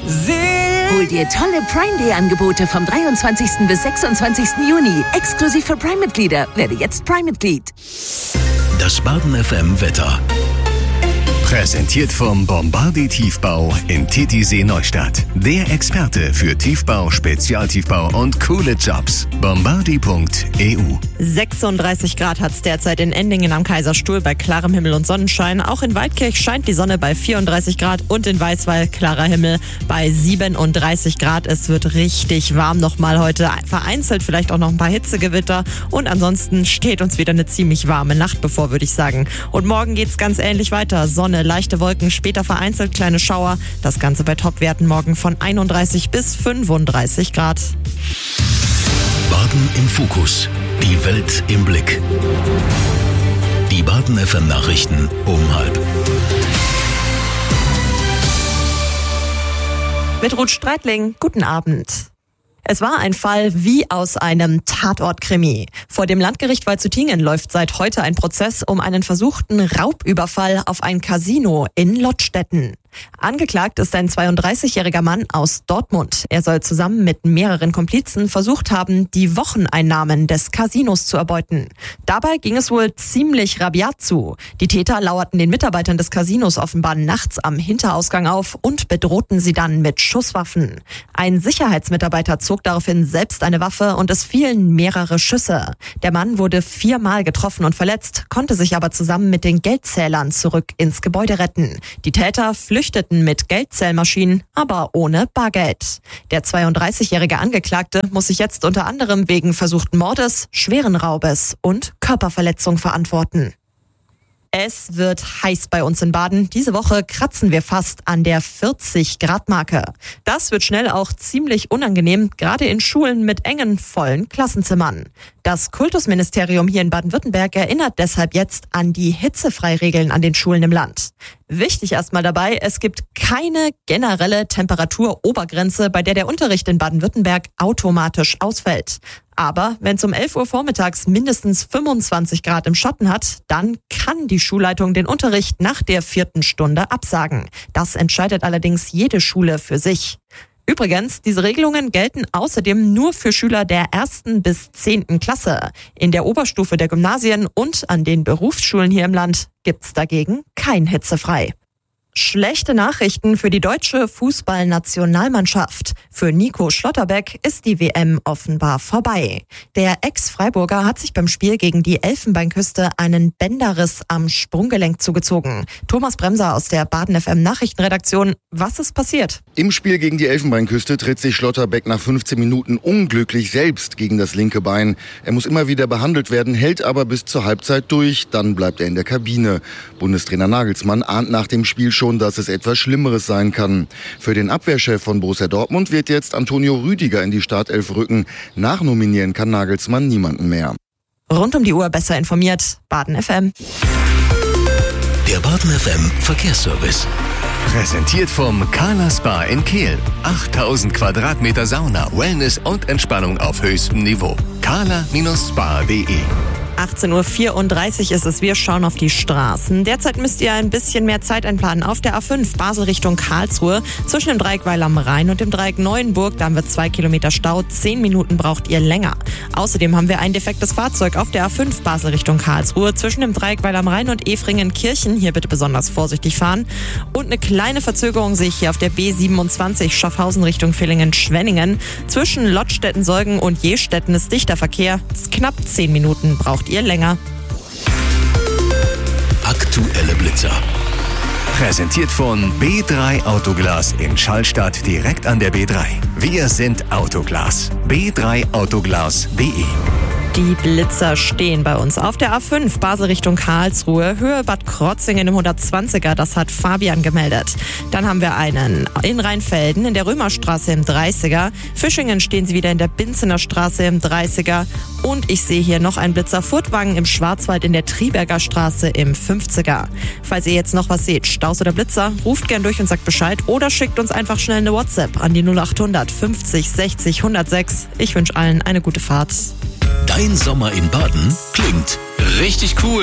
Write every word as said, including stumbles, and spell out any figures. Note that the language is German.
Hol dir tolle Prime-Day-Angebote vom dreiundzwanzigsten bis sechsundzwanzigsten Juni. Exklusiv für Prime-Mitglieder. Werde jetzt Prime-Mitglied. Das Baden F M Wetter. Präsentiert vom Bombardier Tiefbau in Titisee Neustadt. Der Experte für Tiefbau, Spezialtiefbau und coole Jobs. bombardier punkt e u. sechsunddreißig Grad hat es derzeit in Endingen am Kaiserstuhl bei klarem Himmel und Sonnenschein. Auch in Waldkirch scheint die Sonne bei vierunddreißig Grad und in Weißwall klarer Himmel bei siebenunddreißig Grad. Es wird richtig warm nochmal heute. Vereinzelt vielleicht auch noch ein paar Hitzegewitter. Und ansonsten steht uns wieder eine ziemlich warme Nacht bevor, würde ich sagen. Und morgen geht's ganz ähnlich weiter. Sonne, leichte Wolken, später vereinzelt kleine Schauer. Das Ganze bei Topwerten morgen von einunddreißig bis fünfunddreißig Grad. Baden im Fokus. Die Welt im Blick. Die Baden F M Nachrichten um halb. Mit Ruth Streitling, guten Abend. Es war ein Fall wie aus einem Tatort-Krimi. Vor dem Landgericht Waldshutingen läuft seit heute ein Prozess um einen versuchten Raubüberfall auf ein Casino in Lottstetten. Angeklagt ist ein zweiunddreißigjähriger Mann aus Dortmund. Er soll zusammen mit mehreren Komplizen versucht haben, die Wocheneinnahmen des Casinos zu erbeuten. Dabei ging es wohl ziemlich rabiat zu. Die Täter lauerten den Mitarbeitern des Casinos offenbar nachts am Hinterausgang auf und bedrohten sie dann mit Schusswaffen. Ein Sicherheitsmitarbeiter zog daraufhin selbst eine Waffe und es fielen mehrere Schüsse. Der Mann wurde viermal getroffen und verletzt, konnte sich aber zusammen mit den Geldzählern zurück ins Gebäude retten. Die Täter flüchteten mit Geldzählmaschinen, aber ohne Bargeld. Der zweiunddreißigjährige Angeklagte muss sich jetzt unter anderem wegen versuchten Mordes, schweren Raubes und Körperverletzung verantworten. Es wird heiß bei uns in Baden. Diese Woche kratzen wir fast an der vierzig Grad Marke. Das wird schnell auch ziemlich unangenehm, gerade in Schulen mit engen, vollen Klassenzimmern. Das Kultusministerium hier in Baden-Württemberg erinnert deshalb jetzt an die Hitzefreiregeln an den Schulen im Land. Wichtig erstmal dabei, es gibt keine generelle Temperaturobergrenze, bei der der Unterricht in Baden-Württemberg automatisch ausfällt. Aber wenn es um elf Uhr vormittags mindestens fünfundzwanzig Grad im Schatten hat, dann kann die Schulleitung den Unterricht nach der vierten Stunde absagen. Das entscheidet allerdings jede Schule für sich. Übrigens, diese Regelungen gelten außerdem nur für Schüler der ersten bis zehnten Klasse. In der Oberstufe der Gymnasien und an den Berufsschulen hier im Land gibt's dagegen kein Hitzefrei. Schlechte Nachrichten für die deutsche Fußballnationalmannschaft. Für Nico Schlotterbeck ist die W M offenbar vorbei. Der Ex-Freiburger hat sich beim Spiel gegen die Elfenbeinküste einen Bänderriss am Sprunggelenk zugezogen. Thomas Bremser aus der Baden F M Nachrichtenredaktion. Was ist passiert? Im Spiel gegen die Elfenbeinküste tritt sich Schlotterbeck nach fünfzehn Minuten unglücklich selbst gegen das linke Bein. Er muss immer wieder behandelt werden, hält aber bis zur Halbzeit durch. Dann bleibt er in der Kabine. Bundestrainer Nagelsmann ahnt nach dem Spiel schon, dass es etwas Schlimmeres sein kann. Für den Abwehrchef von Borussia Dortmund wird jetzt Antonio Rüdiger in die Startelf rücken. Nachnominieren kann Nagelsmann niemanden mehr. Rund um die Uhr besser informiert, Baden F M. Der Baden F M Verkehrsservice. Präsentiert vom Carla Spa in Kehl. achttausend Quadratmeter Sauna, Wellness und Entspannung auf höchstem Niveau. carla Spa punkt de achtzehn Uhr vierunddreißig ist es, wir schauen auf die Straßen. Derzeit müsst ihr ein bisschen mehr Zeit einplanen. Auf der A fünf Basel Richtung Karlsruhe, zwischen dem Dreieck Weil am Rhein und dem Dreieck Neuenburg, da haben wir zwei Kilometer Stau, zehn Minuten braucht ihr länger. Außerdem haben wir ein defektes Fahrzeug auf der A fünf Basel Richtung Karlsruhe, zwischen dem Dreieck Weil am Rhein und Efringen-Kirchen, hier bitte besonders vorsichtig fahren. Und eine kleine Verzögerung sehe ich hier auf der B siebenundzwanzig Schaffhausen Richtung Villingen-Schwenningen. Zwischen Lottstetten-Säugen und Jestetten ist dichter Verkehr, knapp zehn Minuten braucht ihr länger. Aktuelle Blitzer. Präsentiert von B drei Autoglas in Schallstadt direkt an der B drei. Wir sind Autoglas. b drei autoglas punkt de. Die Blitzer stehen bei uns auf der A fünf Basel Richtung Karlsruhe, Höhe Bad Krotzingen im hundertzwanziger, das hat Fabian gemeldet. Dann haben wir einen in Rheinfelden in der Römerstraße im dreißiger, Fischingen stehen sie wieder in der Binzener Straße im dreißiger und ich sehe hier noch einen Blitzer Furtwangen im Schwarzwald in der Triberger Straße im fünfziger. Falls ihr jetzt noch was seht, Staus oder Blitzer, ruft gern durch und sagt Bescheid oder schickt uns einfach schnell eine WhatsApp an die null achthundert fünfzig sechzig hundertsechs. Ich wünsche allen eine gute Fahrt. Dein Sommer in Baden klingt richtig cool.